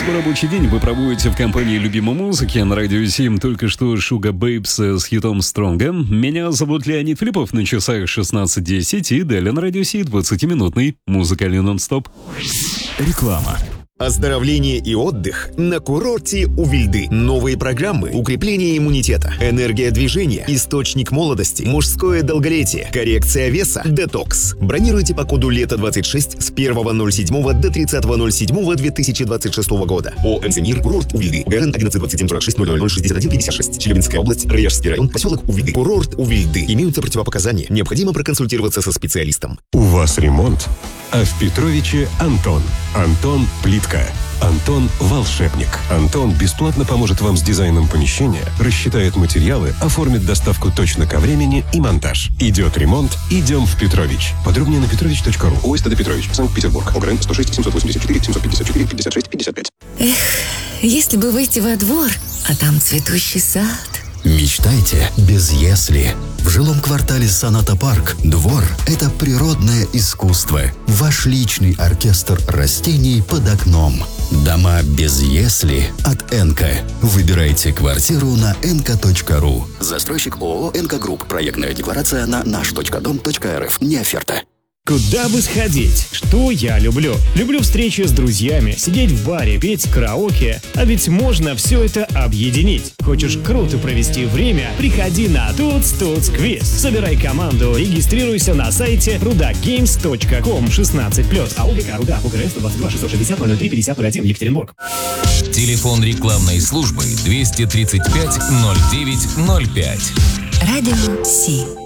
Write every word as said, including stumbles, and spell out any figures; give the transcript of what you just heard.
Свой рабочий день вы проводите в компании любимой музыки на радио семь. Только что Sugar Babes с хитом Стронга. Меня зовут Леонид Филиппов, на часах шестнадцать десять, и далее на радио семь двадцатиминутный музыкальный нон-стоп. Реклама. Оздоровление и отдых на курорте у Вильды. Новые программы, укрепление иммунитета, энергия движения, источник молодости, мужское долголетие, коррекция веса, детокс. Бронируйте по коду лето двадцать шесть с первого ноль седьмого до тридцатого ноль седьмого две тысячи двадцать шестого года. О Энзимир, курорт у Вильды. ГРН одиннадцать двадцать семь сорок шесть ноль ноль ноль шестьдесят один пятьдесят шесть. Челябинская область, Раяжский район, поселок у Вильды. Курорт у Вильды. Имеются противопоказания. Необходимо проконсультироваться со специалистом. У вас ремонт? А в Петровиче Антон. Антон Плитка. Антон Волшебник. Антон бесплатно поможет вам с дизайном помещения, рассчитает материалы, оформит доставку точно ко времени и монтаж. Идет ремонт, идем в Петрович. Подробнее на петрович точка ру. ОСТД Петрович, Санкт-Петербург. ОГРН сто шесть семьсот восемьдесят четыре семьсот пятьдесят четыре пятьдесят шесть пятьдесят пять. Эх, если бы выйти во двор, а там цветущий сад. Мечтайте без «если». В жилом квартале «Соната Парк» двор – это природное искусство. Ваш личный оркестр растений под окном. Дома без «если» от «Энка». Выбирайте квартиру на энка точка ру. Застройщик ООО «Энка Групп». Проектная декларация на наш точка дом точка эр эф. Не оферта. Куда бы сходить? Что я люблю? Люблю встречи с друзьями, сидеть в баре, петь караоке. А ведь можно все это объединить. Хочешь круто провести время? Приходи на Туц Туц Квиз. Собирай команду, регистрируйся на сайте рудакгеймс точка ком шестнадцать плюс. А ОГК Рудак, ОГРН сто двадцать два шестьсот шестьдесят ноль три пятьдесят ноль один, Екатеринбург. Телефон рекламной службы двести тридцать пять ноль девять ноль пять. Радио семь.